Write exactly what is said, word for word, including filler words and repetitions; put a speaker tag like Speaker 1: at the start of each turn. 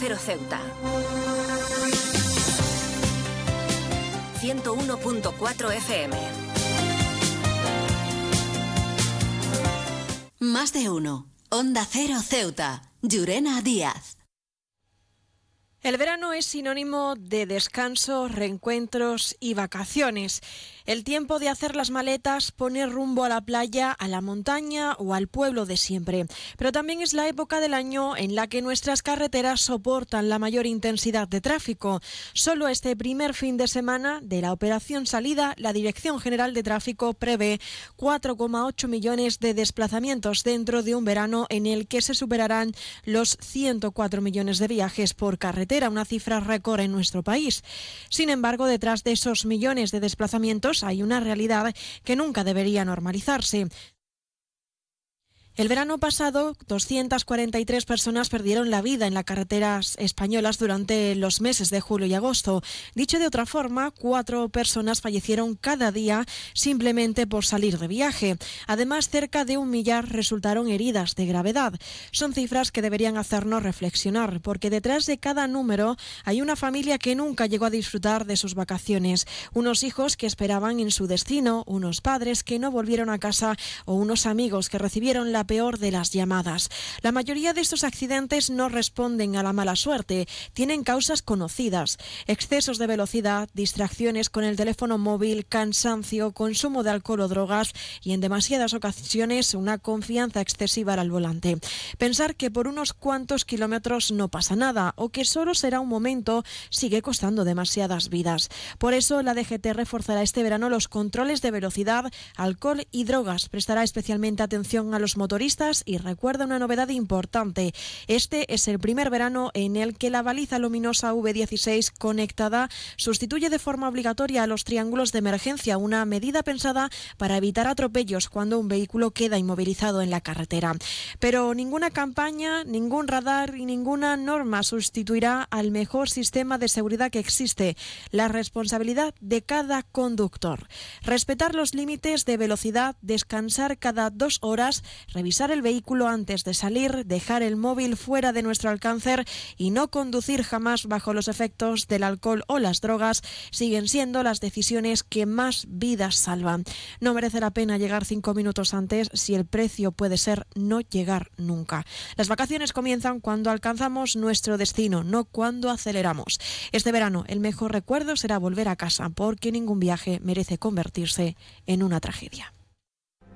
Speaker 1: Cero Ceuta. ciento uno punto cuatro F M.
Speaker 2: Más de uno. Onda Cero Ceuta. Llurena Díaz.
Speaker 3: El verano es sinónimo de descanso, reencuentros y vacaciones. El tiempo de hacer las maletas, poner rumbo a la playa, a la montaña o al pueblo de siempre. Pero también es la época del año en la que nuestras carreteras soportan la mayor intensidad de tráfico. Solo este primer fin de semana de la operación salida, la Dirección General de Tráfico prevé cuatro coma ocho millones de desplazamientos dentro de un verano en el que se superarán los ciento cuatro millones de viajes por carretera, una cifra récord en nuestro país. Sin embargo, detrás de esos millones de desplazamientos hay una realidad que nunca debería normalizarse. El verano pasado, doscientas cuarenta y tres personas perdieron la vida en las carreteras españolas durante los meses de julio y agosto. Dicho de otra forma, cuatro personas fallecieron cada día simplemente por salir de viaje. Además, cerca de un millar resultaron heridas de gravedad. Son cifras que deberían hacernos reflexionar, porque detrás de cada número hay una familia que nunca llegó a disfrutar de sus vacaciones, unos hijos que esperaban en su destino, unos padres que no volvieron a casa o unos amigos que recibieron la peor de las llamadas. La mayoría de estos accidentes no responden a la mala suerte, tienen causas conocidas: excesos de velocidad, distracciones con el teléfono móvil, cansancio, consumo de alcohol o drogas y en demasiadas ocasiones una confianza excesiva al volante. Pensar que por unos cuantos kilómetros no pasa nada o que solo será un momento sigue costando demasiadas vidas. Por eso la D G T reforzará este verano los controles de velocidad, alcohol y drogas. Prestará especialmente atención a los motoristas y recuerda una novedad importante. Este es el primer verano en el que la baliza luminosa V dieciséis conectada sustituye de forma obligatoria a los triángulos de emergencia, una medida pensada para evitar atropellos cuando un vehículo queda inmovilizado en la carretera. Pero ninguna campaña, ningún radar y ninguna norma sustituirá al mejor sistema de seguridad que existe: la responsabilidad de cada conductor. Respetar los límites de velocidad, descansar cada dos horas, revisar el vehículo antes de salir, dejar el móvil fuera de nuestro alcance y no conducir jamás bajo los efectos del alcohol o las drogas siguen siendo las decisiones que más vidas salvan. No merece la pena llegar cinco minutos antes si el precio puede ser no llegar nunca. Las vacaciones comienzan cuando alcanzamos nuestro destino, no cuando aceleramos. Este verano el mejor recuerdo será volver a casa, porque ningún viaje merece convertirse en una tragedia.